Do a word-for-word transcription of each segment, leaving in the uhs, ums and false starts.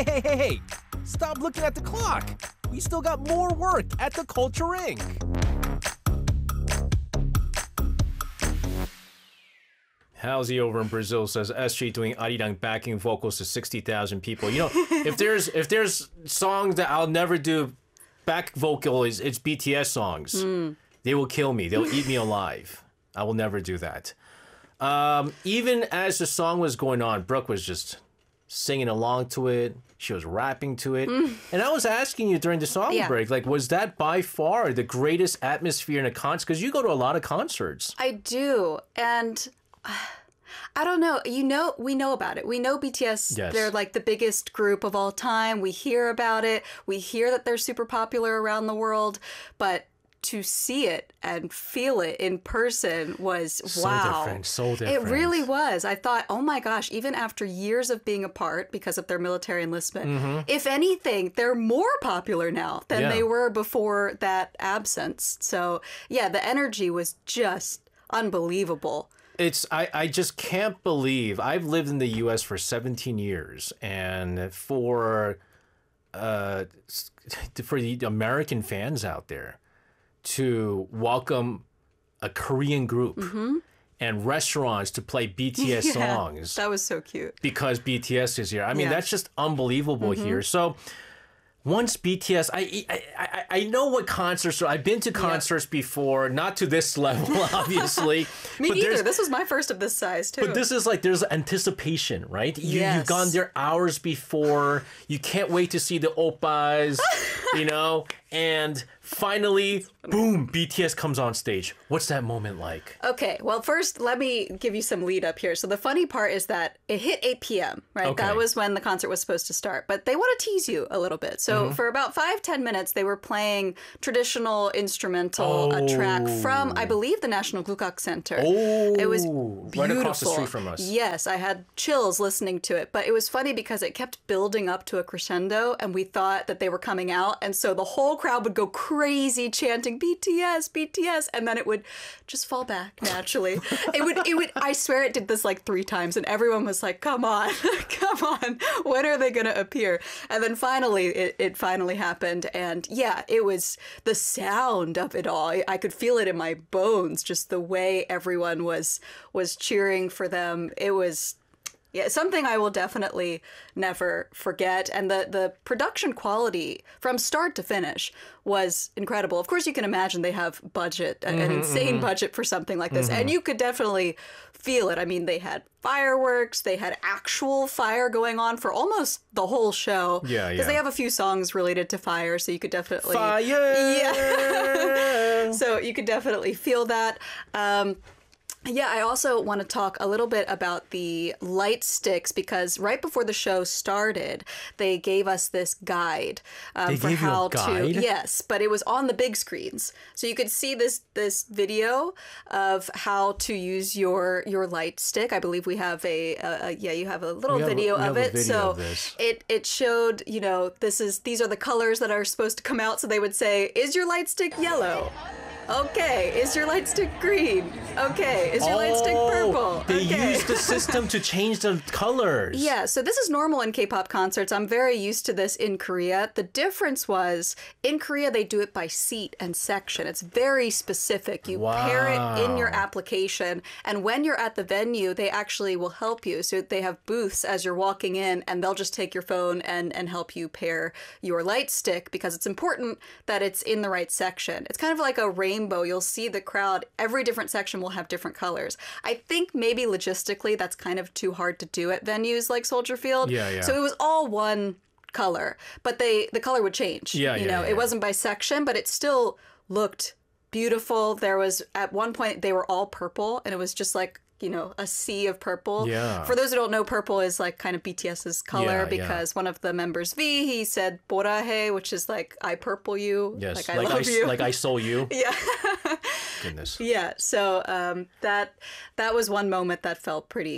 Hey, hey, hey! Stop looking at the clock! We still got more work at the Culture Incorporated. Halsey over in Brazil says S J doing Arirang backing vocals to sixty thousand people. You know, if there's if there's songs that I'll never do back vocal, is it's B T S songs. Mm. They will kill me. They'll eat me alive. I will never do that. Um, even as the song was going on, Brooke was just singing along to it. She was rapping to it. Mm. And I was asking you during the song yeah. break, like, was that by far the greatest atmosphere in a concert? Because you go to a lot of concerts. I do. And I don't know. You know, we know about it. We know B T S, yes. They're like the biggest group of all time. We hear about it. We hear that they're super popular around the world. But to see it and feel it in person was, so wow. Different, so different. It really was. I thought, oh my gosh, even after years of being apart because of their military enlistment, mm-hmm. if anything, they're more popular now than yeah. they were before that absence. So yeah, the energy was just unbelievable. It's I, I just can't believe I've lived in the U S for seventeen years, and for uh for the American fans out there to welcome a Korean group mm-hmm. and restaurants to play B T S yeah, songs. That was so cute. Because B T S is here. I mean, yeah. that's just unbelievable mm-hmm. here. So once B T S, I, I I I know what concerts are. I've been to concerts yeah. before, not to this level, obviously. Me but neither. This was my first of this size, too. But this is like, there's anticipation, right? You, yes. You've gone there hours before. You can't wait to see the oppas, you know? And finally, boom, B T S comes on stage. What's that moment like? Okay, well, first, let me give you some lead up here. So the funny part is that it hit eight p m, right? Okay. That was when the concert was supposed to start. But they want to tease you a little bit. So mm-hmm. for about five, ten minutes, they were playing traditional instrumental, oh. a track from, I believe, the National Gukak Center. Oh, it was beautiful. Right across the street from us. Yes, I had chills listening to it. But it was funny because it kept building up to a crescendo, and we thought that they were coming out. And so the whole crowd would go crazy chanting B T S, B T S, and then it would just fall back naturally. it would, it would, I swear it did this like three times, and everyone was like, come on, come on, when are they going to appear? And then finally, it, it finally happened, and yeah, it was the sound of it all. I, I could feel it in my bones, just the way everyone was, was cheering for them. It was... Yeah, something I will definitely never forget. And the, the production quality from start to finish was incredible. Of course, you can imagine they have budget, mm-hmm, an insane mm-hmm. budget for something like this. Mm-hmm. And you could definitely feel it. I mean, they had fireworks, they had actual fire going on for almost the whole show. Yeah, yeah. Because they have a few songs related to fire, so you could definitely... Fire! Yeah. So you could definitely feel that. Um, Yeah, I also want to talk a little bit about the light sticks, because right before the show started, they gave us this guide um, they for gave how you a guide? to. Yes, but it was on the big screens, so you could see this this video of how to use your your light stick. I believe we have a, a, a yeah, you have a little have video a, of it. Video so of this. it it showed, you know, this is these are the colors that are supposed to come out. So they would say, "Is your light stick yellow?" Okay, is your light stick green? Okay, is your oh, light stick purple? They okay. used the system to change the colors. Yeah, so this is normal in K-pop concerts. I'm very used to this in Korea. The difference was, in Korea, they do it by seat and section. It's very specific. You wow. pair it in your application, and when you're at the venue, they actually will help you. So they have booths as you're walking in, and they'll just take your phone and, and help you pair your light stick, because it's important that it's in the right section. It's kind of like a rainbow. You'll see the crowd, every different section will have different colors. I think maybe logistically that's kind of too hard to do at venues like Soldier Field. Yeah, yeah. So it was all one color, but they the color would change. Yeah, you yeah, know, yeah. It wasn't by section, but it still looked beautiful. There was, at one point, they were all purple, and it was just like, you know, a sea of purple. Yeah. For those who don't know, purple is like kind of BTS's color, yeah, because yeah. one of the members, V, he said "보라해," which is like "I purple you," yes, like I like love I, you, like I saw you. Yeah. Goodness. Yeah. So um, that that was one moment that felt pretty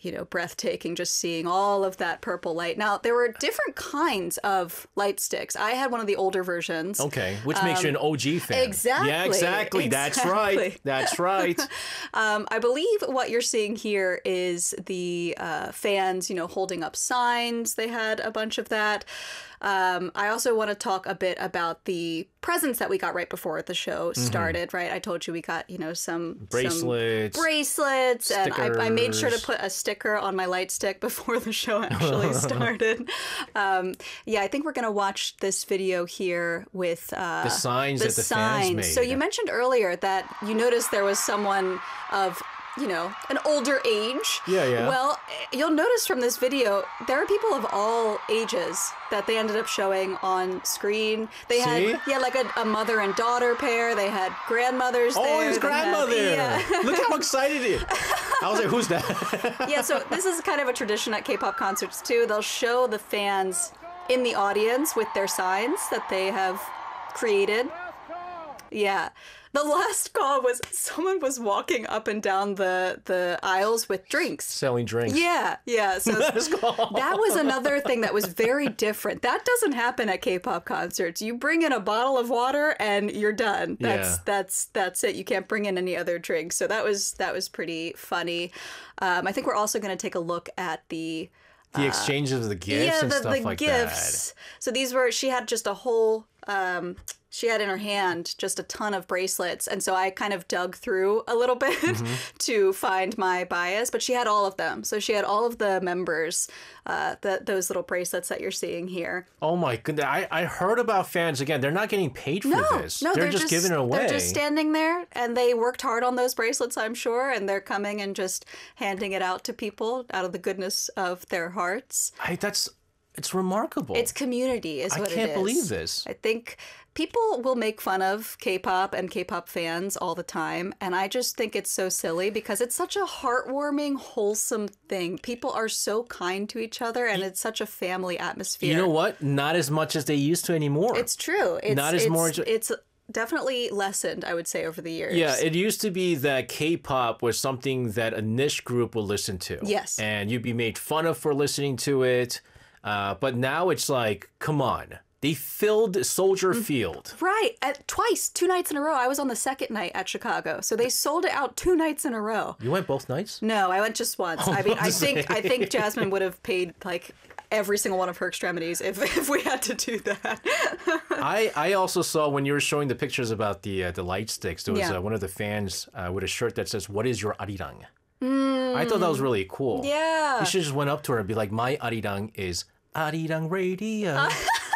you know, breathtaking just seeing all of that purple light. Now, there were different kinds of light sticks. I had one of the older versions. Okay, which makes um, you an O G fan. Exactly. Yeah, exactly. exactly. That's right. That's right. um, I believe what you're seeing here is the uh, fans, you know, holding up signs. They had a bunch of that. Um, I also want to talk a bit about the presents that we got right before the show started, mm-hmm. right? I told you we got, you know, some bracelets, some bracelets, stickers. and I, I made sure to put a sticker on my light stick before the show actually started. Um, yeah, I think we're going to watch this video here with uh, the signs the that the signs. fans made. So you mentioned earlier that you noticed there was someone of, you know, an older age. Yeah, yeah. Well, you'll notice from this video, there are people of all ages that they ended up showing on screen. They See? had, yeah, like a, a mother and daughter pair. They had grandmothers oh, there. Oh, his They grandmother. Had, yeah. Look how excited he is. I was like, who's that? Yeah, so this is kind of a tradition at K-pop concerts, too. They'll show the fans in the audience with their signs that they have created. Yeah. The last call was someone was walking up and down the, the aisles with drinks. Selling drinks. Yeah, yeah. So that was another thing that was very different. That doesn't happen at K-pop concerts. You bring in a bottle of water and you're done. That's yeah. that's that's it. You can't bring in any other drinks. So that was that was pretty funny. Um, I think we're also going to take a look at the the exchange of the gifts yeah, and the, stuff the like gifts. that. So these were she had just a whole. Um, She had in her hand just a ton of bracelets. And so I kind of dug through a little bit mm-hmm. to find my bias. But she had all of them. So she had all of the members, uh, the, those little bracelets that you're seeing here. Oh, my goodness. I, I heard about fans. Again, they're not getting paid for no, this. No, they're, they're just, just giving it away. They're just standing there. And they worked hard on those bracelets, I'm sure. And they're coming and just handing it out to people out of the goodness of their hearts. I, that's... It's remarkable. It's community is what it is. I can't believe this. I think people will make fun of K-pop and K-pop fans all the time. And I just think it's so silly because it's such a heartwarming, wholesome thing. People are so kind to each other and it's such a family atmosphere. You know what? Not as much as they used to anymore. It's true. It's, Not as it's, more. It's definitely lessened, I would say, over the years. Yeah, it used to be that K-pop was something that a niche group would listen to. Yes. And you'd be made fun of for listening to it. Uh, but now it's like, come on. They filled Soldier Field. Right. At, twice, two nights in a row. I was on the second night at Chicago. So they sold it out two nights in a row. You went both nights? No, I went just once. Oh, I mean, I think I think Jasmine would have paid like every single one of her extremities if, if we had to do that. I, I also saw when you were showing the pictures about the uh, the light sticks, there was yeah. uh, one of the fans uh, with a shirt that says, "What is your arirang?" Mm. I thought that was really cool. Yeah. You should just went up to her and be like, "My arirang is Arirang Radio." Uh.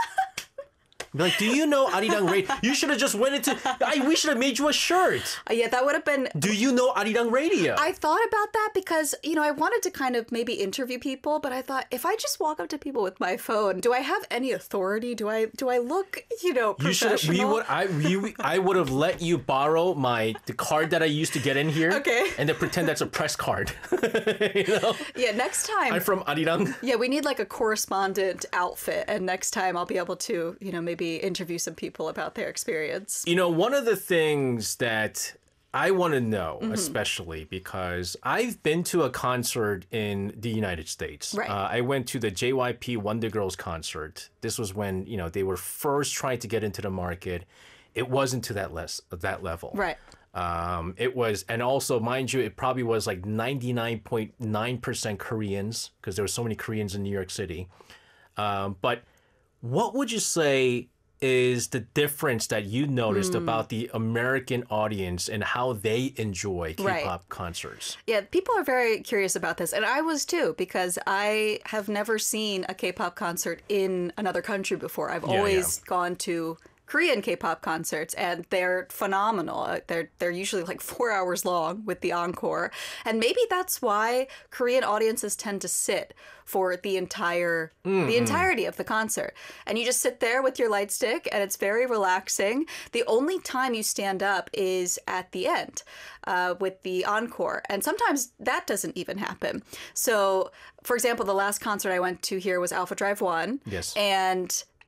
Be like, do you know Arirang Radio? You should have just went into. I, we should have made you a shirt. Uh, yeah, that would have been. Do you know Arirang Radio? I thought about that because you know I wanted to kind of maybe interview people, but I thought if I just walk up to people with my phone, do I have any authority? Do I do I look you know professional? You should. We would. I we, I would have let you borrow my the card that I used to get in here. Okay. And then pretend that's a press card. You know? Yeah. Next time. I'm from Arirang. Yeah, we need like a correspondent outfit, and next time I'll be able to you know maybe. interview some people about their experience. You know, one of the things that I want to know, mm-hmm. especially because I've been to a concert in the United States. Right. Uh, I went to the J Y P Wonder Girls concert. This was when, you know, they were first trying to get into the market. It wasn't to that less that level. Right. Um, it was, and also, mind you, it probably was like ninety-nine point nine percent Koreans because there were so many Koreans in New York City. Um, but what would you say is the difference that you noticed mm. about the American audience and how they enjoy K-pop right. concerts? Yeah, people are very curious about this. And I was too, because I have never seen a K-pop concert in another country before. I've yeah, always yeah. gone to Korean K-pop concerts, and they're phenomenal. They're they're usually like four hours long with the encore, and maybe that's why Korean audiences tend to sit for the entire mm-hmm. the entirety of the concert. And you just sit there with your light stick, and it's very relaxing. The only time you stand up is at the end uh, with the encore, and sometimes that doesn't even happen. So, for example, the last concert I went to here was Alpha Drive One. Yes, and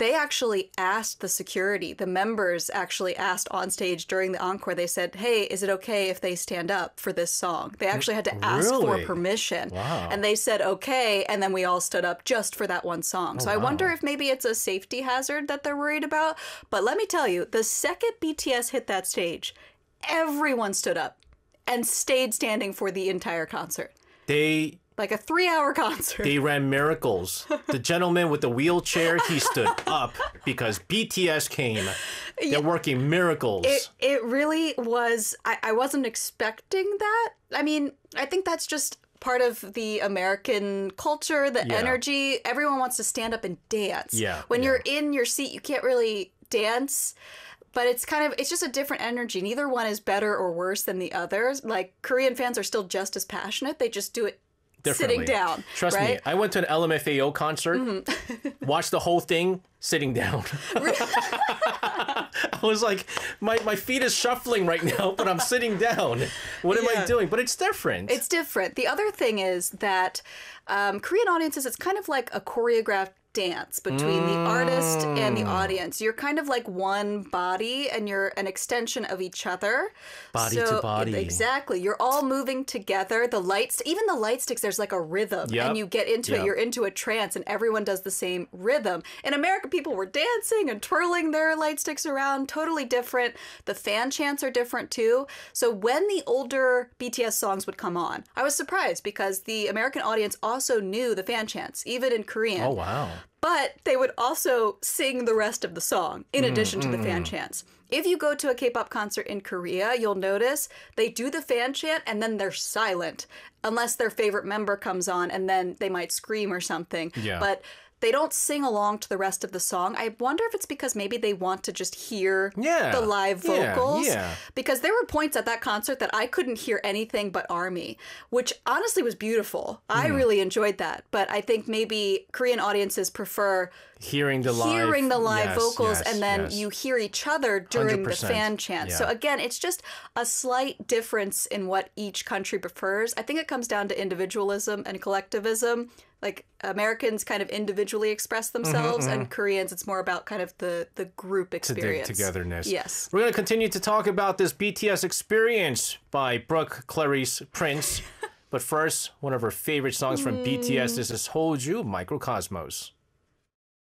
they actually asked the security, the members actually asked on stage during the encore, they said, hey, is it okay if they stand up for this song? They actually had to ask Really? for permission. Wow. And they said, okay, and then we all stood up just for that one song. So I wow. wonder if maybe it's a safety hazard that they're worried about. But let me tell you, the second B T S hit that stage, everyone stood up and stayed standing for the entire concert. They Like a three-hour concert. they ran miracles. The gentleman with the wheelchair, he stood up because B T S came. They're working miracles. It, it really was. I, I wasn't expecting that. I mean, I think that's just part of the American culture, the Yeah. energy. Everyone wants to stand up and dance. Yeah, When yeah. you're in your seat, you can't really dance. But it's kind of, it's just a different energy. Neither one is better or worse than the others. Like, Korean fans are still just as passionate. They just do it sitting down. Trust right? me, I went to an L M F A O concert, Mm-hmm. watched the whole thing sitting down. I was like, my, my feet is shuffling right now, but I'm sitting down. What am Yeah. I doing? But it's different. It's different. The other thing is that um, Korean audiences, it's kind of like a choreographed dance between the artist and the audience. You're kind of like one body and you're an extension of each other. Body So- to body. Exactly. You're all moving together. The lights, even the light sticks, there's like a rhythm Yep. and you get into Yep. it. You're into a trance and everyone does the same rhythm. In America, people were dancing and twirling their light sticks around. Totally different. The fan chants are different too. So when the older B T S songs would come on, I was surprised because the American audience also knew the fan chants, even in Korean. oh, wow. But they would also sing the rest of the song in addition to the fan chants. If you go to a K-pop concert in Korea, you'll notice they do the fan chant and then they're silent unless their favorite member comes on and then they might scream or something. Yeah. But they don't sing along to the rest of the song. I wonder if it's because maybe they want to just hear Yeah. the live Yeah, vocals. yeah. Because there were points at that concert that I couldn't hear anything but ARMY, which honestly was beautiful. I Hmm. really enjoyed that. But I think maybe Korean audiences prefer Hearing the live hearing the live yes, vocals yes, and then yes. you hear each other during the one hundred percent. fan chant. So Yeah. again, it's just a slight difference in what each country prefers. I think it comes down to individualism and collectivism. Like Americans kind of individually express themselves and Koreans it's more about kind of the the group to the experience. togetherness. Yes. We're going to continue to talk about this B T S experience by Brooke Clarice Prince. But first, one of her favorite songs from B T S. This is Hold You, Microcosmos.